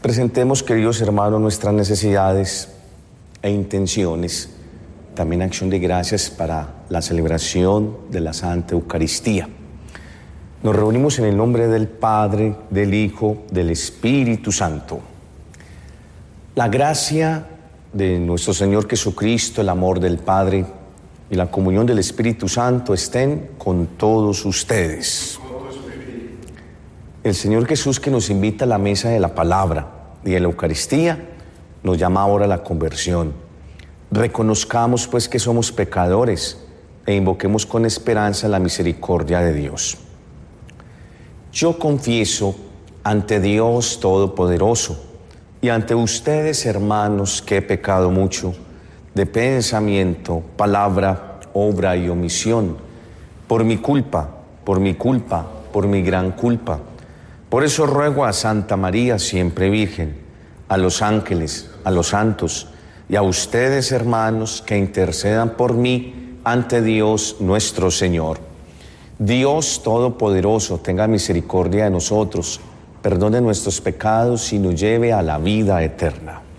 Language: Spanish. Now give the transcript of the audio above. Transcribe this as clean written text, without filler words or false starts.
Presentemos, queridos hermanos, nuestras necesidades e intenciones, también acción de gracias para la celebración de la Santa Eucaristía. Nos reunimos en el nombre del Padre, del Hijo, del Espíritu Santo. La gracia de nuestro Señor Jesucristo, el amor del Padre y la comunión del Espíritu Santo estén con todos ustedes. El Señor Jesús, que nos invita a la mesa de la palabra y de la Eucaristía, nos llama ahora a la conversión. Reconozcamos pues que somos pecadores e invoquemos con esperanza la misericordia de Dios. Yo confieso ante Dios Todopoderoso y ante ustedes, hermanos, que he pecado mucho de pensamiento, palabra, obra y omisión, por mi culpa, por mi gran culpa. Por eso ruego a Santa María, siempre Virgen, a los ángeles, a los santos y a ustedes, hermanos, que intercedan por mí ante Dios nuestro Señor. Dios Todopoderoso tenga misericordia de nosotros, perdone nuestros pecados y nos lleve a la vida eterna.